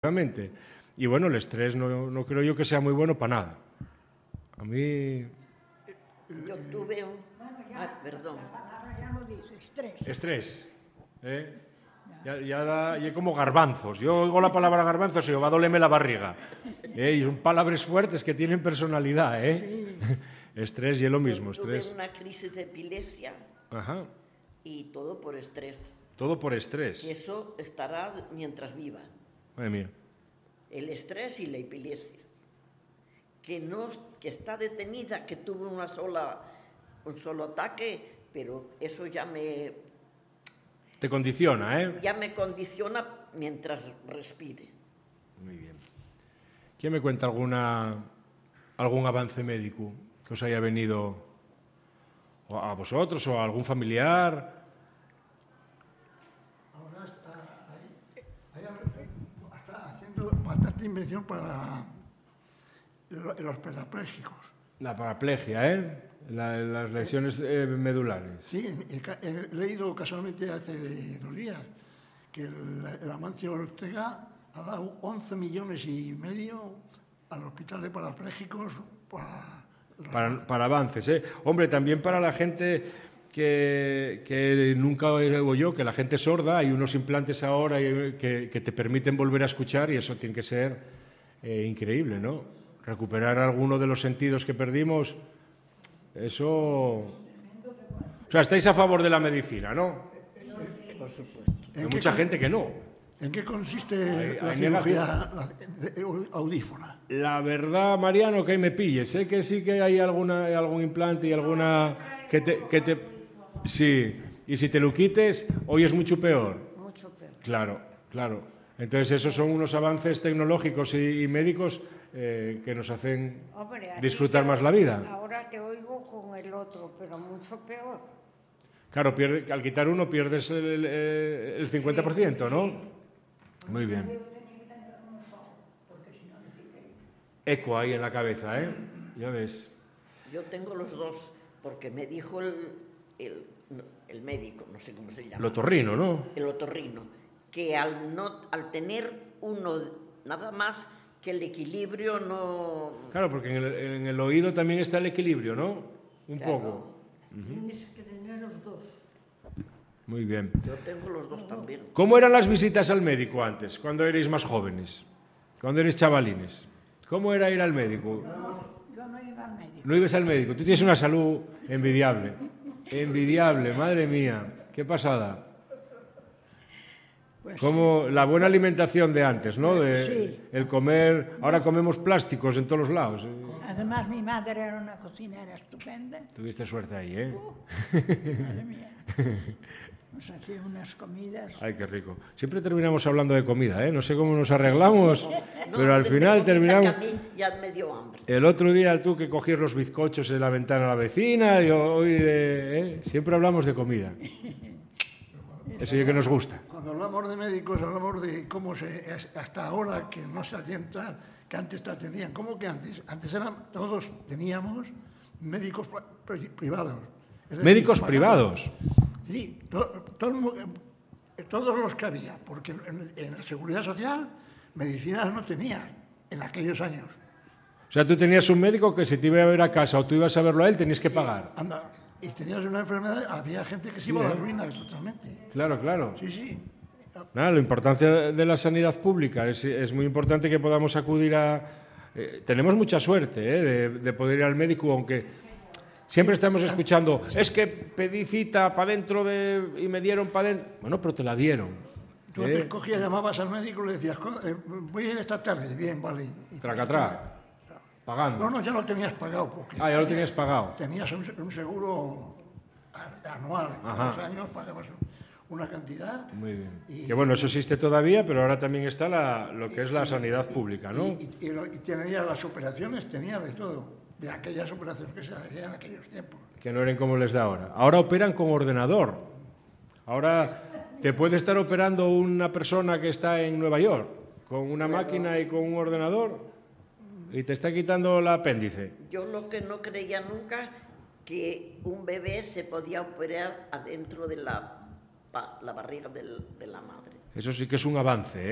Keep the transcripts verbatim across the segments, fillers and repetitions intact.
Realmente. Y bueno, el estrés no, no creo yo que sea muy bueno para nada. A mí... Yo tuve un... Ah, perdón. La palabra ya lo dice, estrés. Estrés. ¿eh? Ya, ya, da, ya como garbanzos. Yo oigo la palabra garbanzos y va a dolerme la barriga. ¿eh? Y son palabras fuertes que tienen personalidad. ¿eh? Sí. Estrés y es lo mismo. Yo tuve Estrés. una crisis de epilepsia. Ajá. Y todo por estrés. Todo por estrés. Y eso estará mientras viva. Madre mía. El estrés y la epilepsia. Que, no, que está detenida, que tuvo una sola, un solo ataque, pero eso ya me... Te condiciona, ¿eh? Ya me condiciona mientras respire. Muy bien. ¿Quién me cuenta alguna, algún avance médico que os haya venido a vosotros o a algún familiar? Ahora está, ahí, ahí está haciendo bastante invención para los parapléjicos. La paraplegia, ¿eh? La, las lesiones eh, medulares. Sí, he leído casualmente hace dos días que el, el Amancio Ortega ha dado once millones y medio al hospital de parapléjicos para... Para, para avances, ¿eh? Hombre, también para la gente que, que nunca oigo yo, que la gente sorda, hay unos implantes ahora que, que te permiten volver a escuchar y eso tiene que ser eh, increíble, ¿no? Recuperar alguno de los sentidos que perdimos, eso... O sea, estáis a favor de la medicina, ¿no? Por supuesto. Hay mucha gente que no. ¿En qué consiste Hay- la hay cirugía la- de- audífona? La verdad, Mariano, que ahí me pilles. Sé que sí que hay alguna, algún implante y alguna... Que te, que te... Sí, y si te lo quites, oyes mucho peor. Mucho peor. Claro, claro. Entonces, esos son unos avances tecnológicos y, y médicos eh, que nos hacen Hombre, a ti disfrutar te- más la vida. Ahora te oigo con el otro, pero mucho peor. Claro, pierde, al quitar uno pierdes el, el, el cincuenta por ciento, Sí, ¿no? sí. Muy bien. Eco ahí en la cabeza, ¿eh? Ya ves. Yo tengo los dos, porque me dijo el, el, el médico, no sé cómo se llama. El otorrino, ¿no? El otorrino, que al, no, al tener uno nada más que el equilibrio no... Claro, porque en el, en el oído también está el equilibrio, ¿no? Un Claro. poco. Tienes que tener los dos. Muy bien. Yo tengo los dos también. ¿Cómo eran las visitas al médico antes, cuando erais más jóvenes? Cuando erais chavalines. ¿Cómo era ir al médico? Yo no iba al médico. No ibas al médico. Tú tienes una salud envidiable. Envidiable, madre mía. Qué pasada. Pues Como la buena alimentación de antes, ¿no? De, Sí. El comer... Ahora comemos plásticos en todos los lados. además mi madre era una cocinera estupenda. Tuviste suerte ahí, ¿eh? Madre mía. Nos hacía unas comidas. Ay, qué rico. Siempre terminamos hablando de comida, ¿eh? No sé cómo nos arreglamos, No, pero al de final comida terminamos... que a mí ya me dio hambre. El otro día tú que cogías los bizcochos en la ventana a la vecina, y hoy de... ¿eh? Siempre hablamos de comida. Eso ya que nos gusta. Cuando hablamos de médicos, hablamos de cómo se, hasta ahora que no se atiendan, que antes te atendían. ¿Cómo que antes? Antes eran, todos teníamos médicos pri- privados. Es decir, Médicos pagados. privados. Sí, to- todo el mu- eh, todos los que había, porque en, en la Seguridad Social medicinas no tenía en aquellos años. O sea, tú tenías un médico que si te iba a ver a casa o tú ibas a verlo a él, tenías que pagar. Anda, y tenías una enfermedad, había gente que se iba a la ¿eh? ruina totalmente. Claro, claro. Sí, sí. Nada, la importancia de la sanidad pública. Es, es muy importante que podamos acudir a... eh, tenemos mucha suerte ¿eh? de, de poder ir al médico, aunque siempre estamos escuchando, es que pedí cita para dentro de... y me dieron para dentro. Bueno, pero te la dieron. Tú ¿eh? te cogías, llamabas al médico y le decías, "Co- eh, voy a ir esta tarde, bien, vale. Y- Tracatrá. Pagando. No, no, ya lo tenías pagado. Porque Ah, ya lo tenías pagado. Tenías un, un seguro a- anual, todos Ajá. los años pagabas una cantidad. Muy bien. Y- Que bueno, eso existe todavía, pero ahora también está la, lo que es la sanidad pública, ¿no? Y, y, y lo- y tenías las operaciones, tenías de todo, de aquellas operaciones que se hacían en aquellos tiempos. Que no eran como les da ahora. Ahora operan con ordenador. Ahora te puede estar operando una persona que está en Nueva York con una máquina y con un ordenador y te está quitando el apéndice. Yo lo que no creía nunca, que un bebé se podía operar adentro de la, pa- la barriga del- de la madre. Eso sí que es un avance, ¿eh?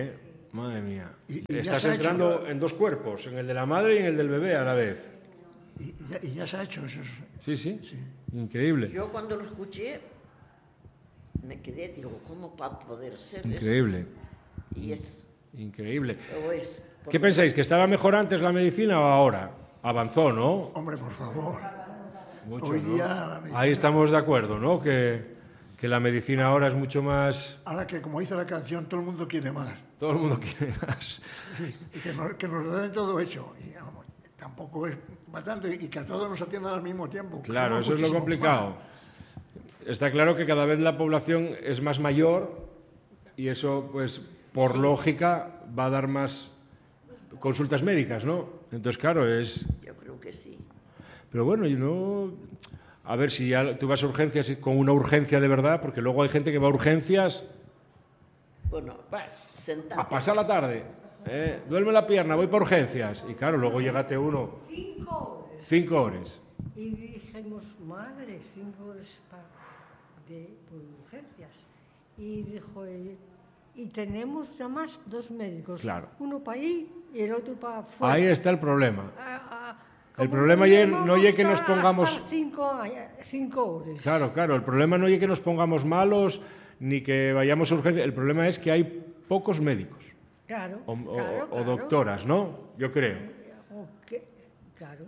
Madre mía. Y- y ya Estás se ha hecho, entrando ¿no? en dos cuerpos, en el de la madre y en el del bebé a la vez. Y, y ya, y ya se ha hecho eso. Sí, sí. Increíble. Yo cuando lo escuché me quedé, digo, ¿cómo va a poder ser Increíble. eso? Y es, Increíble. o es. ¿Qué pensáis? ¿Que estaba mejor antes la medicina o ahora? Avanzó, ¿no? Hombre, por favor. Mucho, Hoy ¿no? día la medicina- Ahí estamos de acuerdo, ¿no? Que, que la medicina ahora es mucho más... Ahora que, como dice la canción, todo el mundo quiere más. Todo el mundo quiere más. Y que, nos, que nos den todo hecho. Y vamos, tampoco es bastante. Y que a todos nos atiendan al mismo tiempo. que Claro, somos eso es lo muchísimos complicado. Está claro que cada vez la población es más mayor y eso, pues, por lógica, va a dar más consultas médicas, ¿no? Entonces, claro, es... Yo creo que sí. Pero bueno, yo no... A ver, si ya tú vas a urgencias y con una urgencia de verdad, porque luego hay gente que va a urgencias Bueno, sentate. a pasar la tarde. ¿eh? Duerme la pierna, voy por urgencias. Y claro, luego llegate uno... Cinco horas. Cinco horas. Y dijimos, madre, cinco horas pa- de, por urgencias. Y dijo, y, y tenemos nada más dos médicos. Claro. Uno para ahí y el otro para afuera. Ahí está el problema. Ah, ah, El como problema ye- vamos no ye que a nos estar- a pongamos- estar Cinco, a- cinco horas. Claro, claro. El problema no es que nos pongamos malos ni que vayamos a urgencias. El problema es que hay pocos médicos Claro, o, o- claro, o claro. doctoras, ¿no? Yo creo. O que- claro.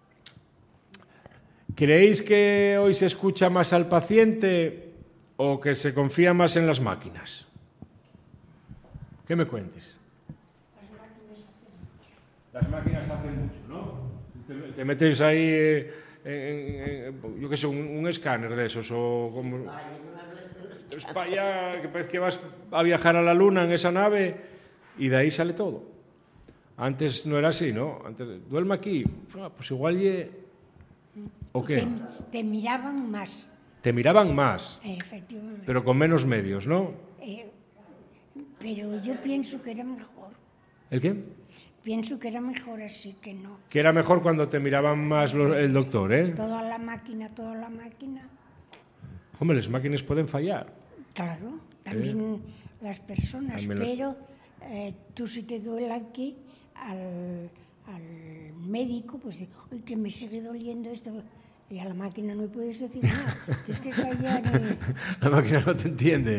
¿Creéis que hoy se escucha más al paciente o que se confía más en las máquinas? ¿Qué me cuentes? Las máquinas hacen mucho, ¿no? Te, te metes ahí, eh, en, en- yo qué sé, un, un escáner de esos o como... Es para allá, que parece que vas a viajar a la luna en esa nave y de ahí sale todo. Antes no era así, ¿no? Antes, duerme aquí, ah, pues igual ye... ¿O qué? Te, te miraban más, Te miraban más, efectivamente. pero con menos medios, ¿no? Eh, pero yo pienso que era mejor. ¿El qué? Pienso que era mejor así que no. Que era mejor cuando te miraban más lo- el doctor, ¿eh? Toda la máquina, toda la máquina. Hombre, las máquinas pueden fallar. Claro, también las personas, También las- pero eh, tú si te duele aquí, al, al médico, pues dice, uy, que me sigue doliendo esto. Y a la máquina no le puedes decir nada. Tienes que callar. eh. La máquina no te entiende.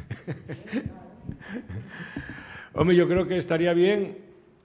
Hombre, yo creo que estaría bien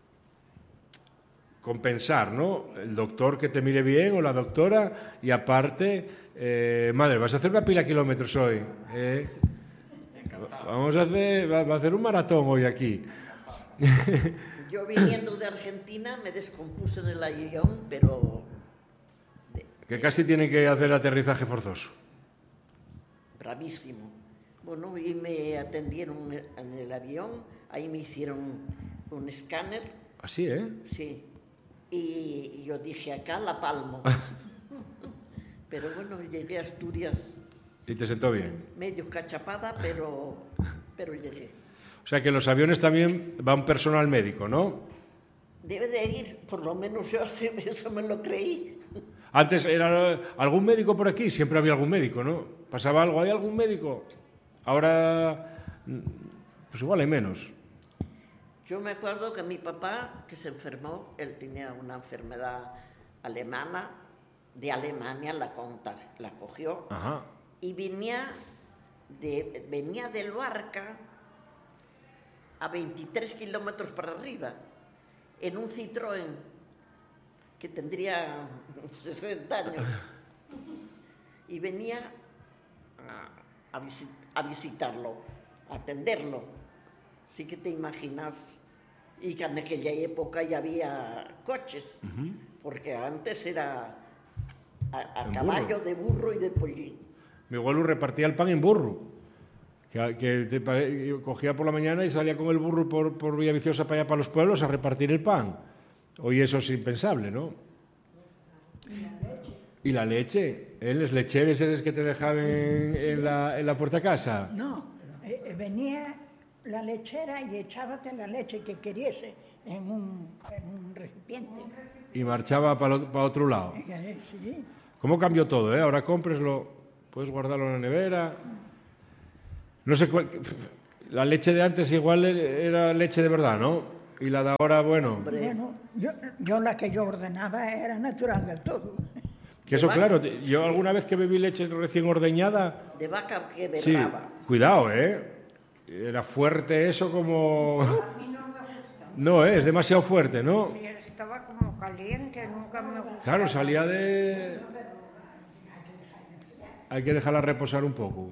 compensar, ¿no? El doctor que te mire bien o la doctora y aparte, eh, madre, vas a hacer una pila de kilómetros hoy. ¿eh? Vamos a hacer, va va a hacer un maratón hoy aquí. Yo viniendo de Argentina me descompuse en el avión, pero Que casi tienen que hacer aterrizaje forzoso. bravísimo. Bueno, y me atendieron en el avión, ahí me hicieron un escáner, Así, ¿eh? sí, y yo dije, acá la palmo. Pero bueno, llegué a Asturias Y te sentó bien. medio cachapada, pero, pero llegué. O sea que los aviones también van personal médico, ¿no? Debe de ir, por lo menos yo así- eso me lo creí. Antes era algún médico por aquí, siempre había algún médico, ¿no? Pasaba algo, ¿hay algún médico? Ahora, mm, pues igual hay menos. Yo me acuerdo que mi papá, que se enfermó, él tenía una enfermedad alemana, de Alemania la, conta, la cogió, Ajá. y venía de, venía del Barca a veintitrés kilómetros para arriba, en un Citroën, que tendría sesenta años, y venía a, a, visit, a visitarlo, a atenderlo. Sí que te imaginas, y que en aquella época ya había coches, porque antes era a, a En caballo, burro. de burro y de pollín. Mi abuelo repartía el pan en burro. Que, que te pa- cogía por la mañana y salía con el burro por, por Villaviciosa para allá, para los pueblos, a repartir el pan. Hoy eso es impensable, ¿no? ¿Y la leche? ¿Eh? ¿Los lecheres esos que te dejaban en, en la, en la puerta de casa? No, eh, eh, venía la lechera y echábate la leche que queriese en un, en un recipiente. Y marchaba para, lo- para otro lado. Eh, Sí, ¿Cómo cambió todo? Eh? Ahora cómpreslo, puedes guardarlo en la nevera. No sé, cuál- La leche de antes igual era leche de verdad, ¿no? Y la de ahora, bueno... Bueno, yo, yo la que yo ordenaba era natural del todo. Que eso, claro, yo alguna vez que bebí leche recién ordeñada... De vaca que Sí, berraba. cuidado, ¿eh? Era fuerte eso como... No, ¿eh? Es demasiado fuerte, ¿no? Sí, estaba como caliente, nunca me gustó. Claro, salía de... Hay que dejarla reposar un poco.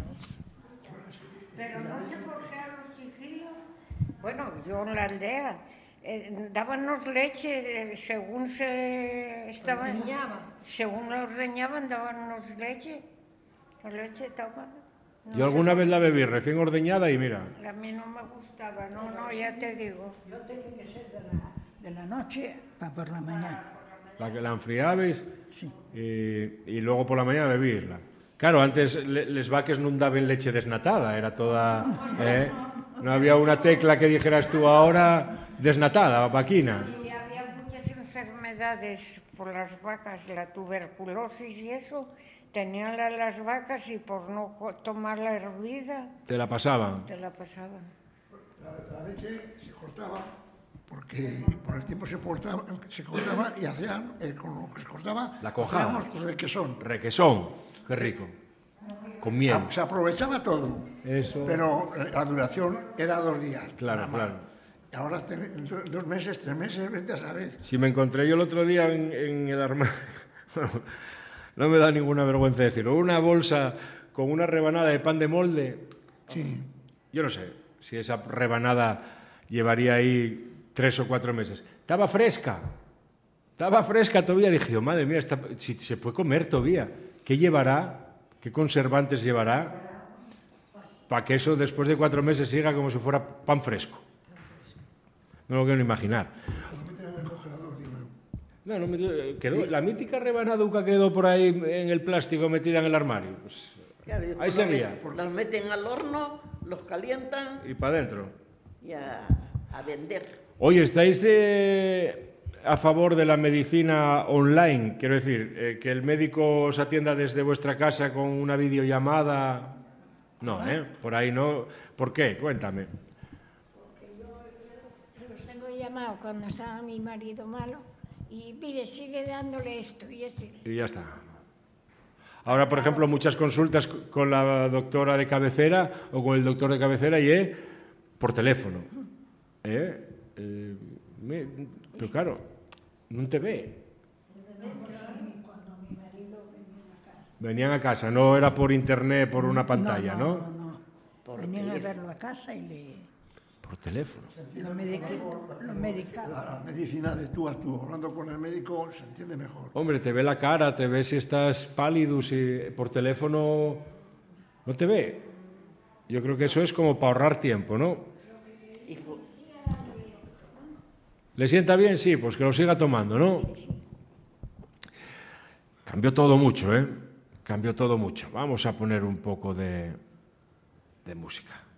Pero no sé por qué a los chiquillos, bueno, yo en la aldea, eh, dábamos leche eh, según se estaban, según la ordeñaban, dábamos leche, la leche tomada. No Yo alguna vez la bebí recién ordeñada y mira, sé, a mí no me gustaba, no, no, ya te digo. Yo tenía que ser de la, de la noche para por la mañana. la que la enfriabais Sí. y, y luego por la mañana bebirla. Claro, antes le, les vaques no daban leche desnatada, era toda... ¿eh? No había una tecla que dijeras tú ahora desnatada, vaquina. Y había muchas enfermedades por las vacas, la tuberculosis y eso, tenían la- las vacas y por no jo- tomar la hervida, Te la pasaban. te la pasaban. La, la leche se cortaba porque por el tiempo se, cortaba, se cortaba y hacían, eh, con lo que se cortaba, La cojada. hacíamos requesón. Requesón, qué rico. Con miel. Ah, Se aprovechaba todo, Eso. pero eh, la duración era dos días. Claro, nada más. claro. Y ahora ten- do- dos meses, tres meses, vete a saber. Si me encontré yo el otro día en, en el armario, bueno, no me da ninguna vergüenza decirlo, una bolsa con una rebanada de pan de molde. Sí. Yo no sé si esa rebanada llevaría ahí tres o cuatro meses. Estaba fresca, estaba fresca todavía. Dije, yo, madre mía, esta- si se puede comer todavía. ¿Qué llevará? ¿Qué conservantes llevará? Para que eso después de cuatro meses siga como si fuera pan fresco. No lo quiero ni imaginar. No, no me- quedó, la mítica rebanaduca quedó por ahí en el plástico metida en el armario. Pues, Claro, y ahí después seguía. los, los meten al horno, los calientan Y para adentro. y a, a vender. Oye, ¿estáis eh, a favor de la medicina online? Quiero decir, eh, que el médico os atienda desde vuestra casa con una videollamada. No, ¿eh? Por ahí no. ¿Por qué? Cuéntame. Los tengo llamado cuando estaba mi marido malo y mire, sigue dándole esto y esto. Y ya está. Ahora, por ejemplo, muchas consultas c- con la doctora de cabecera o con el doctor de cabecera y eh, por teléfono. ¿Eh? Eh, me- pero claro, no te ve. Venían a casa, no era por internet, por una pantalla, ¿no? No, no, no. Venían a verlo a casa y le, Por teléfono. lo, mediqui- lo medicaban. La medicina de tú a tú, hablando con el médico, se entiende mejor. Hombre, te ve la cara, te ve si estás pálido, si por teléfono no te ve. Yo creo que eso es como para ahorrar tiempo, ¿no? Y fu- ¿Le sienta bien? Sí, pues que lo siga tomando, ¿no? Cambió todo mucho, ¿eh? Cambió todo mucho. Vamos a poner un poco de, de música.